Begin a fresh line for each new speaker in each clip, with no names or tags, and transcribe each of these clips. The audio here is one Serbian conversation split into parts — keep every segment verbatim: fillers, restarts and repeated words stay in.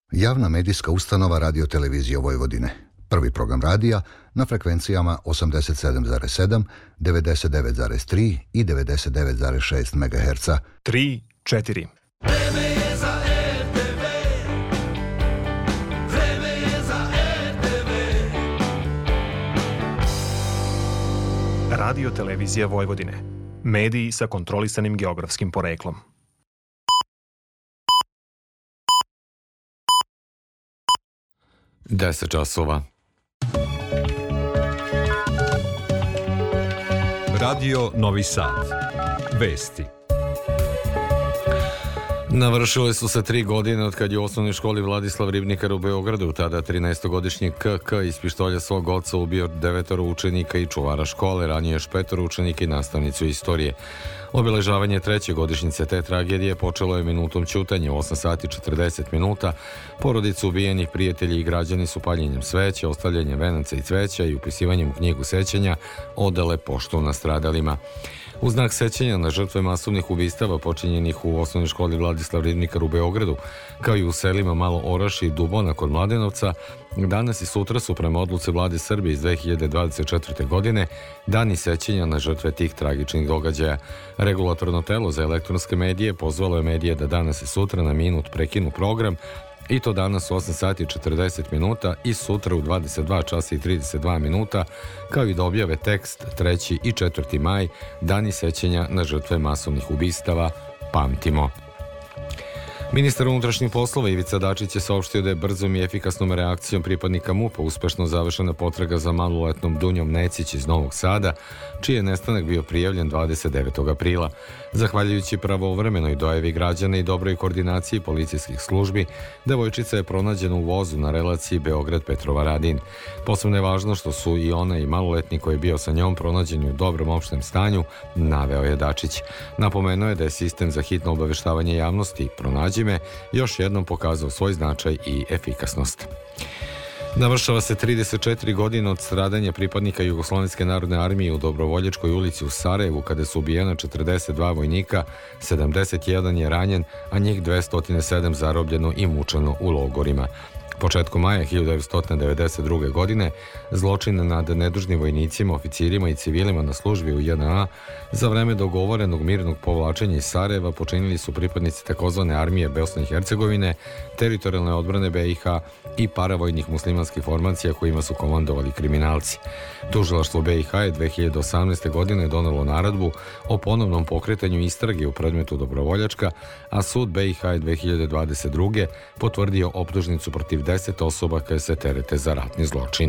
Javna medijska ustanova Radio Televizije Vojvodine. Prvi program radija na frekvencijama osamdeset sedam zarez sedam, devedeset devet zarez tri i devedeset devet zarez šest megaherca.
tri, četiri.
Vreme je za er te ve. Vreme je za er te ve.
Radio Televizija Vojvodine. Mediji sa kontrolisanim geografskim poreklom.
deset časova.
Radio Novi Sad. Vesti.
Navršile su se tri godine od kad je u osnovnoj školi Vladislav Ribnikar u Beogradu, tada trinaestogodišnji K K iz pištolja svog oca ubio devetoro učenika i čuvara škole, ranije još petoro učenika i nastavnicu istorije. Obeležavanje treće godišnjice te tragedije počelo je minutom ćutanja u osam sati četrdeset minuta. Porodicu ubijenih, prijatelji i građani su paljenjem sveća, ostavljanjem venaca i cveća i upisivanjem u knjigu sećanja odale poštu nastradalima. U znak sećanja na žrtve masovnih ubistava počinjenih u osnovnoj školi Vladislav Ribnikar u Beogradu, kao i u selima Malo Oraši i Dubona kod Mladenovca, danas i sutra su prema odluci Vlade Srbije iz dve hiljade dvadeset četvrte. godine dani sećanja na žrtve tih tragičnih događaja. Regulatorno telo za elektronske medije pozvalo je medije da danas i sutra na minut prekinu program, i to danas u osam sati četrdeset minuta i sutra u dvadeset dva časa i trideset dva minuta, kao i da objave tekst treći i četvrti maj, dani sećanja na žrtve masovnih ubistava. Pamtimo. Ministar unutrašnjih poslova Ivica Dačić je saopštio da je brzom i efikasnom reakcijom pripadnika MUP-a uspešno završena potraga za maloletnom Dunjom Necić iz Novog Sada, čiji je nestanak bio prijavljen dvadeset devetog aprila. Zahvaljujući pravovremenoj dojavi građana i dobroj koordinaciji policijskih službi, devojčica je pronađena u vozu na relaciji Beograd-Petrovaradin. Posebno je važno što su i ona i maloletni koji je bio sa njom pronađeni u dobrom opštem stanju, naveo je Dačić. Napomenuo je da je sistem za hitno obaveštavanje javnosti Pronađi me još jednom pokazao svoj značaj i efikasnost. Navršava se trideset četiri godine od stradanja pripadnika Jugoslovenske narodne armije u Dobrovoljačkoj ulici u Sarajevu, kada su ubijena četrdeset dva vojnika, sedamdeset jedan je ranjen, a njih dvesta sedam zarobljeno i mučeno u logorima. Početkom maja hiljadu devetsto devedeset druge. godine zločin nad nedužnim vojnicima, oficirima i civilima na službi u J N A za vreme dogovorenog mirnog povlačenja iz Sarajeva počinili su pripadnici takozvane armije Bosne i Hercegovine, teritorijalne odbrane B i H i paravojnih muslimanskih formacija kojima su komandovali kriminalci. Tužilaštvo B i H je dve hiljade osamnaeste. godine donelo naredbu o ponovnom pokretanju istrage u predmetu Dobrovoljačka, a sud B i H je dve hiljade dvadeset druge. potvrdio optužnicu protiv deset osoba koje se terete za ratni zločin.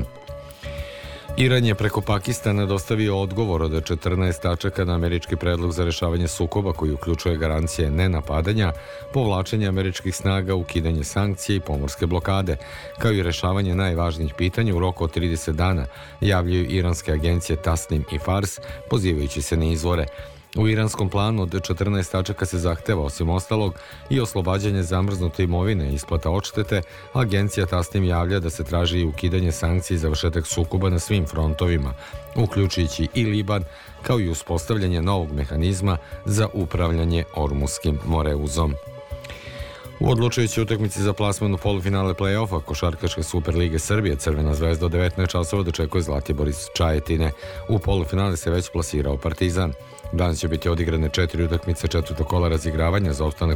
Iran je preko Pakistana dostavio odgovor od četrnaest tačaka na američki predlog za rešavanje sukoba koji uključuje garancije nenapadanja, povlačenje američkih snaga, ukidanje sankcije i pomorske blokade, kao i rešavanje najvažnijih pitanja u roku od trideset dana, javljaju iranske agencije Tasnim i Fars, pozivajući se na izvore. U iranskom planu od četrnaest tačaka se zahteva, osim ostalog, i oslobađanje zamrznute imovine i isplata odštete. Agencija Tasnim javlja da se traži i ukidanje sankcija i završetak sukoba na svim frontovima, uključujući i Liban, kao i uspostavljanje novog mehanizma za upravljanje Ormuskim moreuzom. U odlučujućoj utakmici za plasman u polufinale play-offa Košarkaške Superlige Srbije Crvena zvezda od devetnaest časova dočekuje Zlatibor iz Čajetine. U polufinale se već plasirao Partizan. Danas će biti odigrane četiri utakmice četvrtog kola razigravanja za opstanak